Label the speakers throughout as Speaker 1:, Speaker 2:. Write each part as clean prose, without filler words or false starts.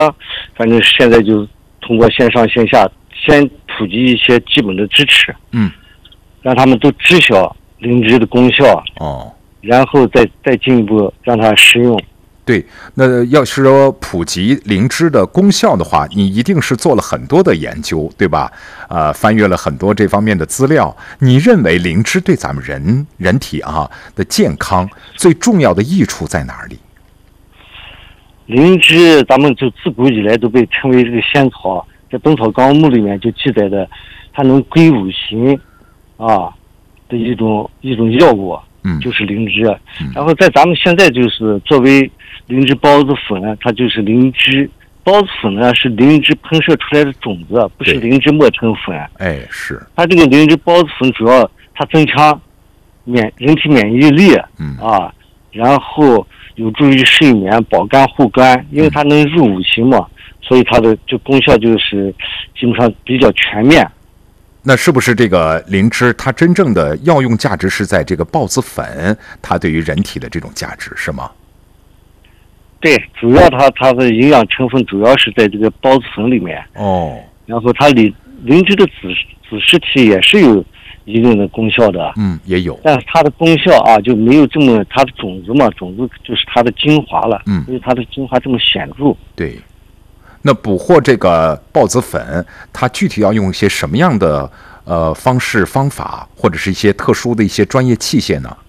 Speaker 1: 反正现在就通过线上线下先普及一些基本的知识，让他们都知晓灵芝的功效，然后再进一步让它食用。
Speaker 2: 对，那要是说普及灵芝的功效的话，你一定是做了很多的研究，对吧？翻阅了很多这方面的资料。你认为灵芝对咱们人体的健康最重要的益处在哪里？
Speaker 1: 灵芝咱们就自古以来都被称为这个仙草，在《本草纲目》里面就记载的，它能归五行的一种药物，就是灵芝。然后在咱们现在就是作为灵芝孢子粉，它就是灵芝孢子粉呢，是灵芝喷射出来的种子，不是灵芝磨成粉。
Speaker 2: 是
Speaker 1: 它这个灵芝孢子粉主要它增强人体免疫力，然后有助于睡眠、保肝护肝，因为它能入五行嘛，所以它的就功效就是基本上比较全面。
Speaker 2: 那是不是这个灵芝它真正的药用价值是在这个孢子粉，它对于人体的这种价值是吗？
Speaker 1: 对，主要它的营养成分主要是在这个孢子粉里面。然后它灵芝的子实体也是有一定的功效的。
Speaker 2: 也有。
Speaker 1: 但是它的功效就没有这么，它的种子嘛，种子就是它的精华了。所以它的精华这么显著。
Speaker 2: 对。那捕获这个孢子粉，它具体要用一些什么样的方式方法，或者是一些特殊的一些专业器械呢？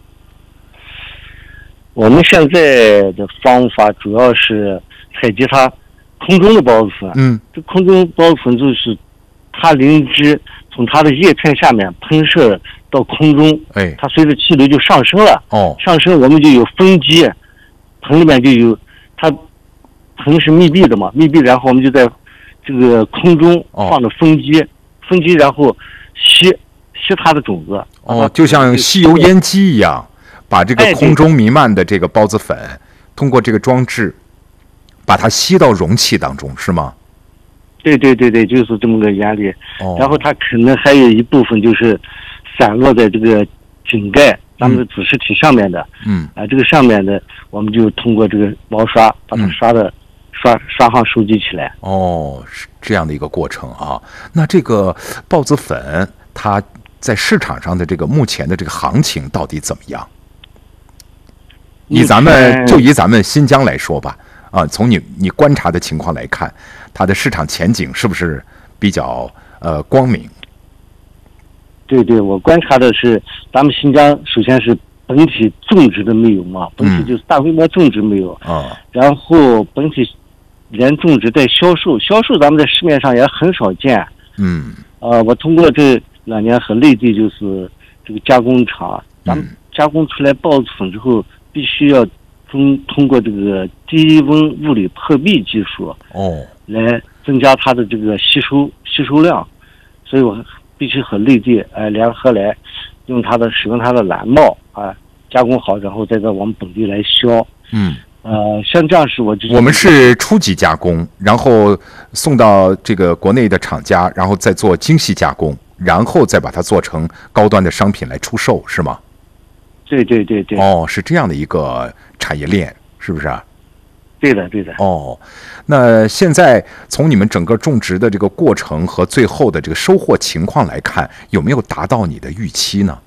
Speaker 1: 我们现在的方法主要是采集它空中的孢子粉。这空中孢子粉就是它灵芝从它的叶片下面喷射到空中，它随着气流就上升了。上升我们就有风机，盆里面就有，它盆是密闭的嘛，密闭，然后我们就在这个空中放着风机，然后吸它的种子。
Speaker 2: 就像吸油烟机一样。把这个空中弥漫的这个孢子粉，通过这个装置，把它吸到容器当中，是吗？
Speaker 1: 对，就是这么个原理。然后它可能还有一部分就是散落在这个井盖，咱们的子实体上面的。这个上面的我们就通过这个毛刷把它刷上收集起来。
Speaker 2: 是这样的一个过程啊。那这个孢子粉它在市场上的这个目前的这个行情到底怎么样？以咱们新疆来说吧，从你观察的情况来看，它的市场前景是不是比较光明？
Speaker 1: 对，我观察的是咱们新疆首先是本体种植的没有嘛，本体就是大规模种植没有，然后本体连种植带销售咱们在市面上也很少见。我通过这2年和内地就是这个加工厂，咱们加工出来孢子粉之后，必须要通过这个低温物理破壁技术来增加它的这个吸收量，所以我必须和内地联合来使用它的蓝帽加工好，然后再到我们本地来销。像这样是我
Speaker 2: 们是初级加工，然后送到这个国内的厂家，然后再做精细加工，然后再把它做成高端的商品来出售，是吗？
Speaker 1: 对。
Speaker 2: 是这样的一个产业链，是不是啊？
Speaker 1: 对的。
Speaker 2: 那现在从你们整个种植的这个过程和最后的这个收获情况来看，有没有达到你的预期呢？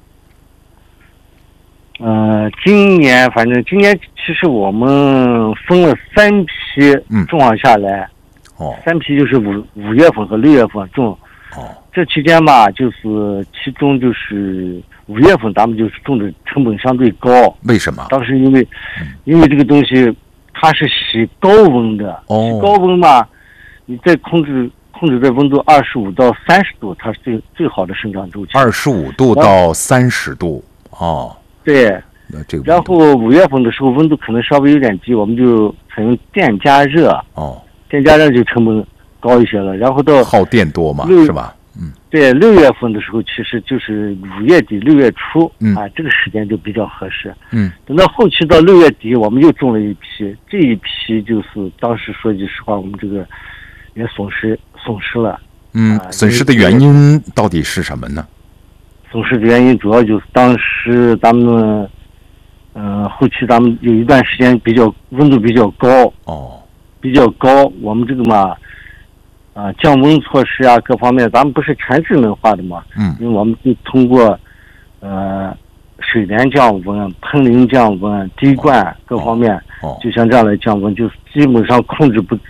Speaker 1: 今年其实我们分了3批种上下来，3批就是5月份和6月份种。这期间吧，就是其中就是5月份咱们就是种的成本相对高。
Speaker 2: 为什么？
Speaker 1: 当时因为这个东西它是喜高温的，喜高温嘛，你再控制在温度25到30度，它是最好的生长周期。
Speaker 2: 25度到30度。
Speaker 1: 对。然后5月份的时候温度可能稍微有点低，我们就采用电加热。电加热就成本高一些了。然后到
Speaker 2: 耗电多嘛，是吧？
Speaker 1: 对，6月份的时候其实就是5月底6月初这个时间就比较合适。等到后期到6月底，我们又种了一批，这一批就是当时说句实话，我们这个也损失了。
Speaker 2: 损失的原因到底是什么呢？
Speaker 1: 损失的原因主要就是当时咱们后期咱们有一段时间温度比较高， 比较高，我们这个嘛，降温措施啊各方面，咱们不是全智能化的嘛，因为我们就通过水帘降温、喷淋降温、滴灌各方面，就像这样来降温，就是基本上控制不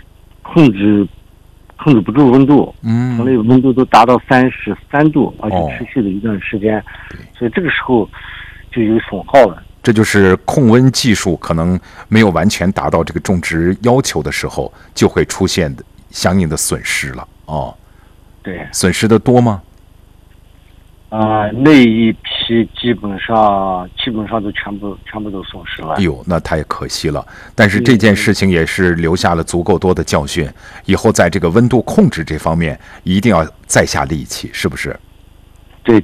Speaker 1: 住温度，棚内温度都达到33度，而且持续了一段时间，所以这个时候就有损耗了。
Speaker 2: 这就是控温技术可能没有完全达到这个种植要求的时候，就会出现相应的损失了。
Speaker 1: 对，
Speaker 2: 损失的多吗？
Speaker 1: 那一批基本上都全部都损失了。
Speaker 2: 哎呦，那太可惜了。但是这件事情也是留下了足够多的教训，以后在这个温度控制这方面一定要再下力气，是不是？
Speaker 1: 对。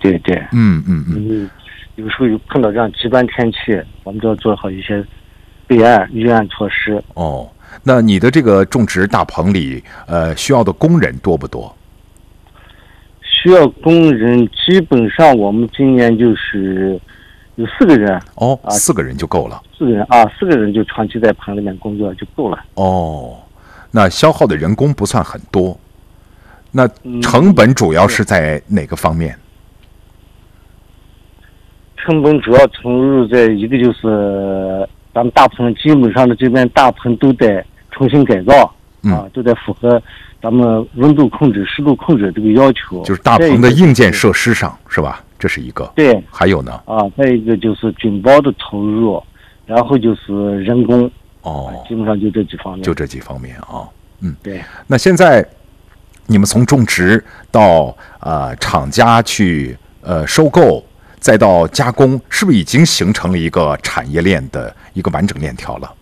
Speaker 1: 有时候碰到这样极端天气，我们都要做好一些预案措施。
Speaker 2: 那你的这个种植大棚里，需要的工人多不多？
Speaker 1: 需要工人，基本上我们今年就是有4个人。
Speaker 2: 4个人就够了。
Speaker 1: 4个人就长期在棚里面工作就够了。
Speaker 2: 那消耗的人工不算很多，那成本主要是在哪个方面？
Speaker 1: 成本主要投入在一个就是咱们大棚基本上的这边大棚都得重新改造，都得符合咱们温度控制、湿度控制这个要求。
Speaker 2: 就是大棚的硬件设施上是吧？这是一个。
Speaker 1: 对。
Speaker 2: 还有呢？
Speaker 1: 再一个就是菌包的投入，然后就是人工。基本上就这几方面。 对。
Speaker 2: 那现在你们从种植到厂家去收购，再到加工，是不是已经形成了一个产业链的一个完整链条了？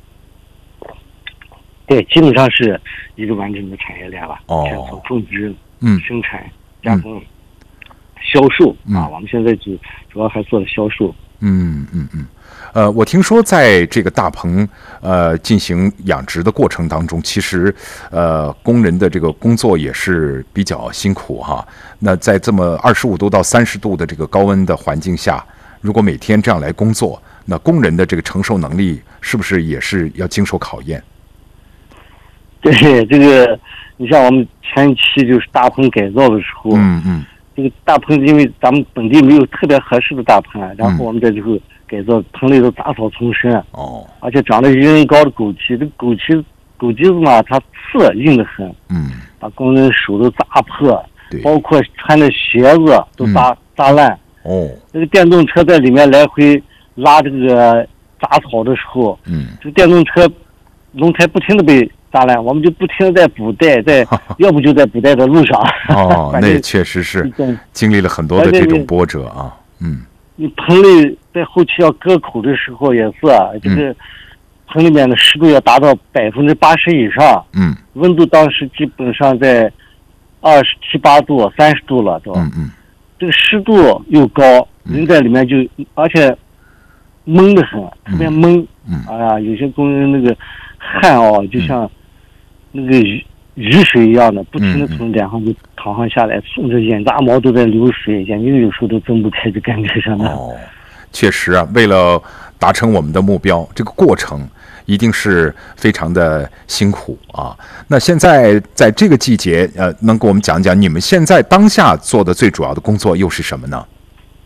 Speaker 1: 对，基本上是一个完整的产业链了。从种植、生产、加工、销售我们现在主要还做了销售。
Speaker 2: 我听说在这个大棚进行养殖的过程当中，其实工人的这个工作也是比较辛苦哈。那在这么25度到30度的这个高温的环境下，如果每天这样来工作，那工人的这个承受能力是不是也是要经受考验？
Speaker 1: 对，这个你像我们前期就是大棚改造的时候，这个大棚因为咱们本地没有特别合适的大棚，然后我们在这个改造棚里头杂草丛生，而且长得人高的枸杞，这枸杞子嘛，它刺硬得很，把工人手都扎破，包括穿的鞋子都扎烂。那个电动车在里面来回拉这个杂草的时候，这个电动车轮胎不停的被扎烂，我们就不停的在补带，要不就在补带的路上。
Speaker 2: 那也确实是经历了很多的这种波折啊。
Speaker 1: 你棚里在后期要割口的时候也是这个棚里面的湿度要达到80%以上。温度当时基本上在27、8度、30度了都。这个湿度又高，人在里面就而且闷得很，特别闷。有些工人那个汗就像那个雨水一样的，不停的从脸上就淌上下来，顺着眼睫毛都在流水，眼睛有时候都睁不开，就感觉上的。
Speaker 2: 确实啊，为了达成我们的目标，这个过程一定是非常的辛苦啊。那现在在这个季节，能给我们讲讲你们现在当下做的最主要的工作又是什么呢？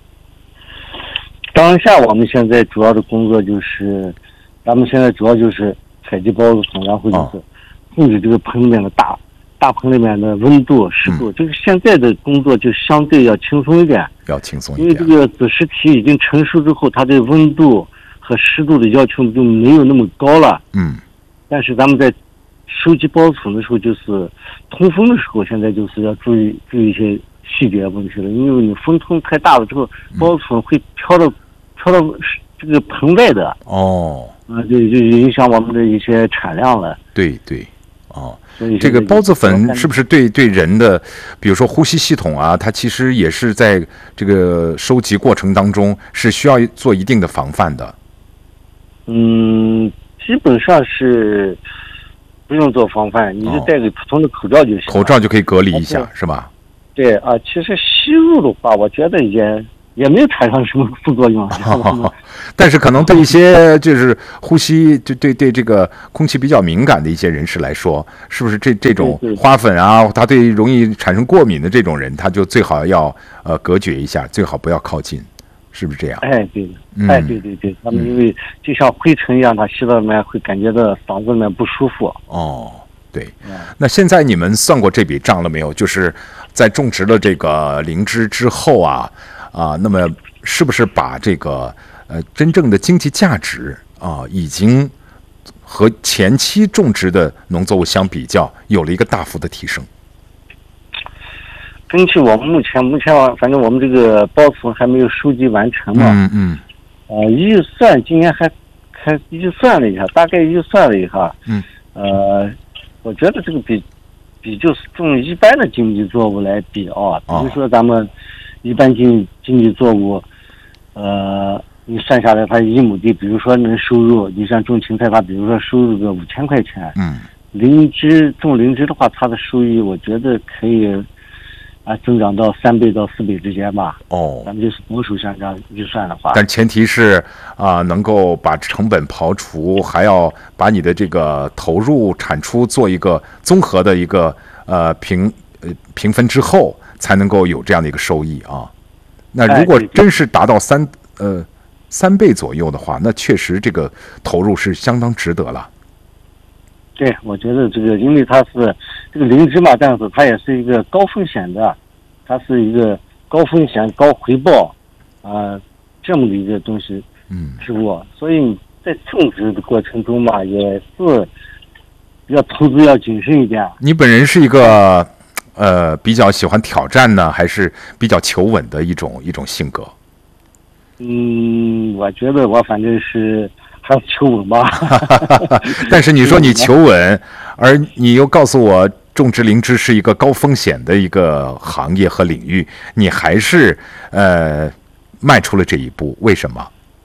Speaker 1: 当下我们现在主要的工作就是，咱们现在主要就是采集孢子粉，然后就是控制这个棚里面的大棚里面的温度、湿度。这个现在的工作就相对要轻松一点，因为这个子实体已经成熟之后，它对温度和湿度的要求就没有那么高了。但是咱们在收集孢子粉的时候，就是通风的时候，现在就是要注意一些细节问题了，因为你风通太大了之后，孢子粉会飘到这个棚外的。就影响我们的一些产量了。
Speaker 2: 对。这个孢子粉是不是对人的，比如说呼吸系统啊，它其实也是在这个收集过程当中是需要做一定的防范的？
Speaker 1: 基本上是不用做防范，你就戴个普通的口罩就行了。
Speaker 2: 口罩就可以隔离一下，是吧？
Speaker 1: 对其实吸入的话，我觉得也也没有产生什么副作用。
Speaker 2: 但是可能对一些就是呼吸对这个空气比较敏感的一些人士来说，是不是这种花粉啊，他对容易产生过敏的这种人，他就最好要隔绝一下，最好不要靠近，是不是这样？
Speaker 1: 哎，对的，对，他们因为就像灰尘一样，他吸到里面会感觉到嗓子里面不舒服。
Speaker 2: 哦，对。那现在你们算过这笔账了没有？就是在种植了这个灵芝之后那么是不是把这个真正的经济价值已经和前期种植的农作物相比较，有了一个大幅的提升？
Speaker 1: 根据我们目前反正我们这个保存还没有收集完成嘛。预算今年还预算了一下，大概预算了一下。我觉得这个比就是种一般的经济作物来比比如说咱们一般经济作物，你算下来，它1亩地，比如说能收入，你像种芹菜，它比如说收入个5000块钱。种灵芝的话，它的收益我觉得可以增长到3倍到4倍之间吧。咱们就是保守像这样预算的话，
Speaker 2: 但前提是能够把成本刨除，还要把你的这个投入产出做一个综合的一个评分之后，才能够有这样的一个收益啊。那如果真是达到3倍左右的话，那确实这个投入是相当值得了。
Speaker 1: 对，我觉得这个，因为它是这个灵芝嘛，但是它也是一个高风险的，它是一个高风险高回报这么的一个东西植物，所以在种植的过程中嘛，也是要投资要谨慎一点。
Speaker 2: 你本人是一个比较喜欢挑战呢，还是比较求稳的一种性格？
Speaker 1: 我觉得我反正是还是求稳吧。
Speaker 2: 但是你说你求稳，而你又告诉我种植灵芝是一个高风险的一个行业和领域，你还是迈出了这一步，为什么？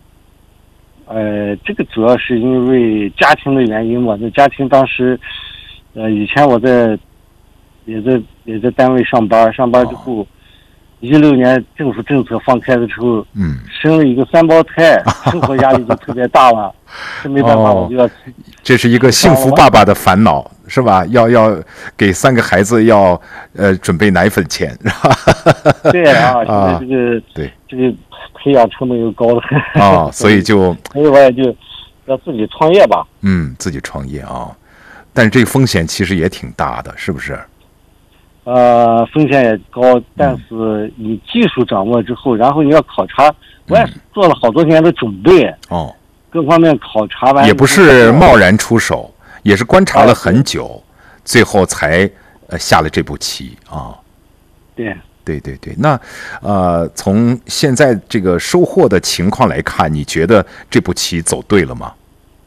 Speaker 1: 这个主要是因为家庭的原因嘛。这家庭当时，以前我也在单位上班之后，16年政府政策放开的时候，生了一个3胞胎，生活压力就特别大了，这没办法，我就要。这
Speaker 2: 是一个幸福爸爸的烦恼，是吧？要给3个孩子要准备奶粉钱，是吧？
Speaker 1: 对现在这个培养成本又高了
Speaker 2: 所以
Speaker 1: 我也就要自己创业吧。
Speaker 2: 自己创业但是这个风险其实也挺大的，是不是？
Speaker 1: 风险也高，但是你技术掌握之后，然后你要考察，我也做了好多年的准备。各方面考察完，
Speaker 2: 也不是贸然出手，也是观察了很久，最后才下了这步棋
Speaker 1: 对。
Speaker 2: 那从现在这个收获的情况来看，你觉得这步棋走对了吗？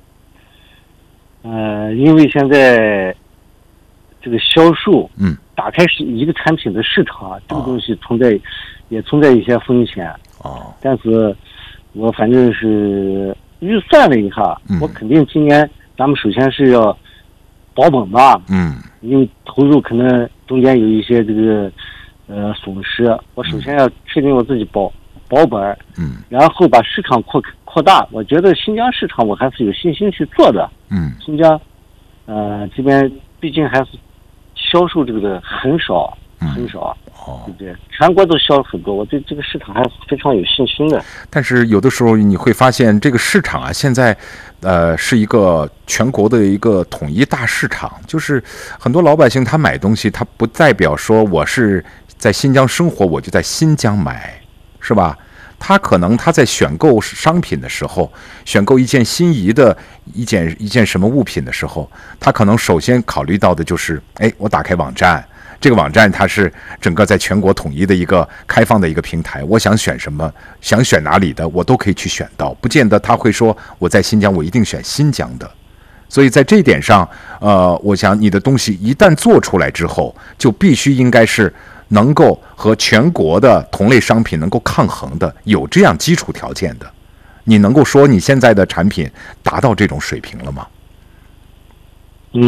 Speaker 1: 因为现在这个销售，打开是一个产品的市场，这个东西也存在一些风险。但是我反正是预算了一下，我肯定今年咱们首先是要保本吧。因为投入可能中间有一些这个损失，我首先要确定我自己保本，然后把市场扩大。我觉得新疆市场我还是有信心去做的。新疆这边毕竟还是销售这个的很少，对不对？全国都销很多，我对这个市场还是非常有信心的。
Speaker 2: 但是有的时候你会发现，这个市场现在是一个全国的一个统一大市场，就是很多老百姓他买东西，他不代表说我是在新疆生活，我就在新疆买，是吧？他可能他在选购商品的时候，选购一件心仪的一件什么物品的时候，他可能首先考虑到的就是，我打开网站，这个网站它是整个在全国统一的一个开放的一个平台，我想选什么，想选哪里的，我都可以去选到，不见得他会说我在新疆我一定选新疆的。所以在这一点上，我想你的东西一旦做出来之后，就必须应该是能够和全国的同类商品能够抗衡的，有这样基础条件的。你能够说你现在的产品达到这种水平了吗？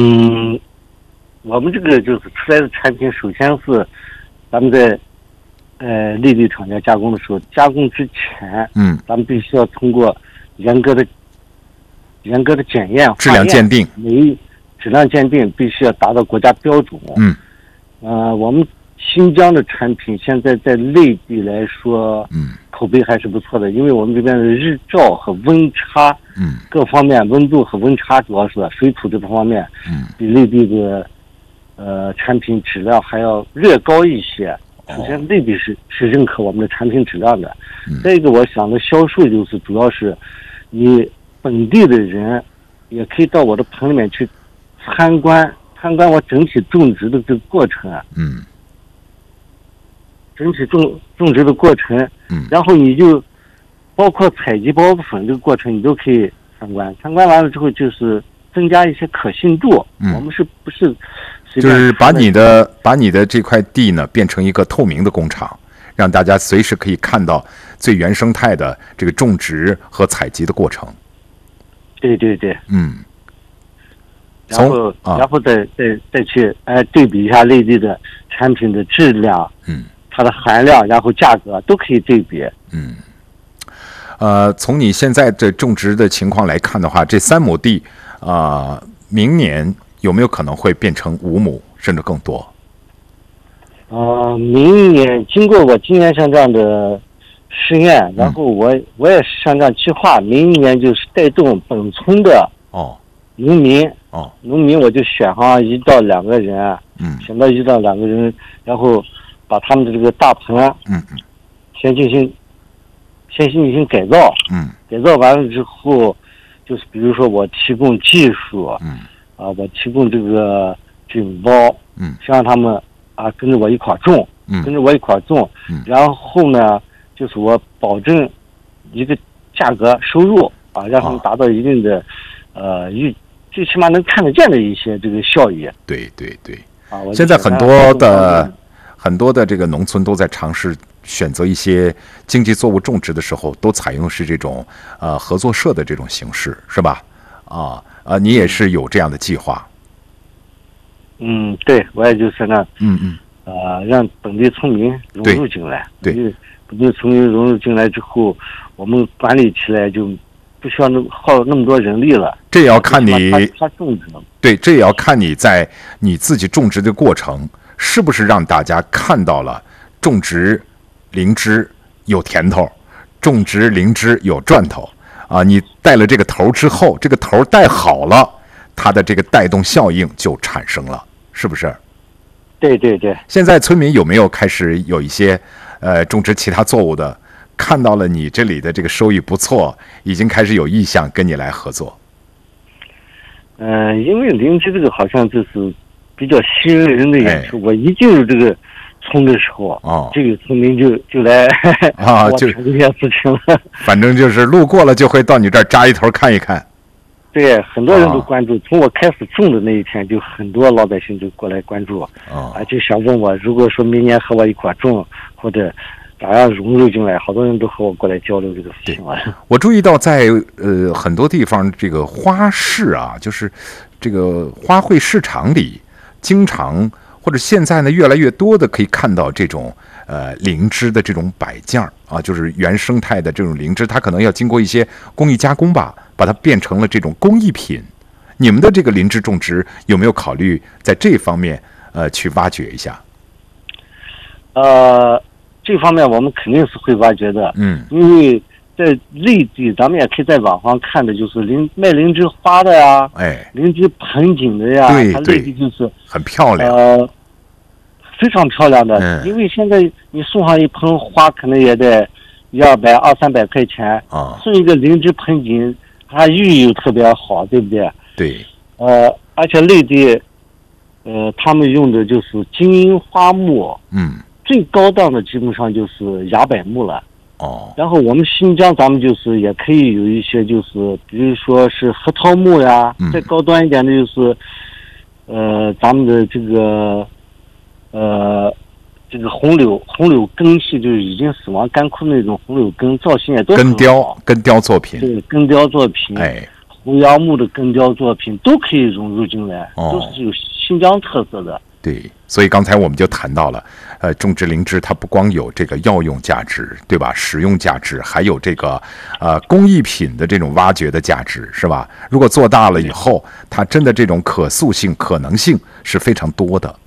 Speaker 1: 我们这个就是出来的产品，首先是咱们在内地厂家加工的时候，加工之前，咱们必须要通过严格的检验、
Speaker 2: 质量鉴定，
Speaker 1: 质量鉴定必须要达到国家标准。我们新疆的产品现在在内地来说，口碑还是不错的，因为我们这边的日照和温差，各方面温度和温差主要是水土这方面，比内地的产品质量还要略高一些。首先，内地是认可我们的产品质量的。再一个，我想的销售就是主要是你本地的人也可以到我的棚里面去参观我整体种植的这个过程。整体种植的过程，然后你就包括采集孢子粉这个过程，你都可以参观。参观完了之后，就是增加一些可信度。我们是不是
Speaker 2: 就是把你的这块地呢变成一个透明的工厂，让大家随时可以看到最原生态的这个种植和采集的过程。
Speaker 1: 对。然后再去对比一下内地的产品的质量，它的含量，然后价格都可以对比。
Speaker 2: 从你现在的种植的情况来看的话，这3亩地明年有没有可能会变成5亩甚至更多？
Speaker 1: 明年经过我今年像这样的试验，然后我也是像这样计划，明年就是带动本村的农民我就选上1到2个人，选到1到2个人，然后把他们的这个大棚，先进行改造，改造完了之后，就是比如说我提供技术，我提供这个菌包，先让他们跟着我一块种，然后呢，就是我保证一个价格收入让他们达到一定的最起码能看得见的一些这个效益。
Speaker 2: 对。现在很多的这个农村都在尝试选择一些经济作物种植的时候，都采用是这种合作社的这种形式，是吧？你也是有这样的计划？
Speaker 1: 对，我也就是那让本地村民融入进来。对，本地村民融入进来之后，我们管理起来就不需要耗那么多人力了。
Speaker 2: 这也要看你
Speaker 1: 他种植了。
Speaker 2: 对，这也要看你在你自己种植的过程，是不是让大家看到了种植灵芝有甜头，种植灵芝有赚头你带了这个头之后，这个头带好了，它的这个带动效应就产生了，是不是？
Speaker 1: 对。
Speaker 2: 现在村民有没有开始有一些种植其他作物的，看到了你这里的这个收益不错，已经开始有意向跟你来合作？
Speaker 1: 因为灵芝这个好像就是比较吸引人的眼球。我一进入这个村的时候，这个村民就来就这件事情了。
Speaker 2: 反正就是路过了就会到你这儿扎一头看一看。
Speaker 1: 对，很多人都关注。从我开始种的那一天，就很多老百姓就过来关注。就想问我，如果说明年和我一块种，或者咋样融入进来，好多人都和我过来交流这个事情。
Speaker 2: 我注意到在很多地方，这个花市就是这个花卉市场里，经常或者现在呢越来越多的可以看到这种灵芝的这种摆件就是原生态的这种灵芝，它可能要经过一些工艺加工吧，把它变成了这种工艺品。你们的这个灵芝种植有没有考虑在这方面去挖掘一下？
Speaker 1: 这方面我们肯定是会挖掘的。因为在内地咱们也可以在网上看的，就是卖灵芝花的呀，灵芝盆景的呀，它内地就是
Speaker 2: 很漂亮，
Speaker 1: 非常漂亮的。因为现在你送上一盆花可能也得200-300块钱，送一个灵芝盆景，它寓意又特别好，对不对？
Speaker 2: 对。
Speaker 1: 而且内地他们用的就是金银花木，最高档的基本上就是崖柏木了。然后我们新疆咱们就是也可以有一些，就是比如说是核桃木呀，再高端一点的就是咱们的这个红柳根系，就是已经死亡干枯的那种红柳根，造型也都很好。
Speaker 2: 根雕作品。
Speaker 1: 对，根雕作品。胡杨木的根雕作品都可以融入进来，都是有新疆特色的。
Speaker 2: 对，所以刚才我们就谈到了，种植灵芝它不光有这个药用价值，对吧？食用价值，还有这个工艺品的这种挖掘的价值，是吧？如果做大了以后，它真的这种可塑性、可能性是非常多的